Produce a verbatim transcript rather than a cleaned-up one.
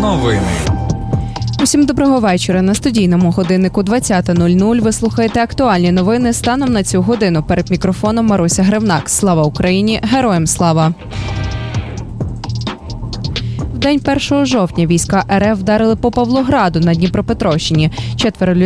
Новини. Усім доброго вечора. На студійному годиннику двадцята нуль нуль ви слухаєте актуальні новини станом на цю годину. Перед мікрофоном Маруся Гривнак. Слава Україні! Героям слава! В день першого жовтня війська РФ вдарили по Павлограду на Дніпропетровщині. Четверо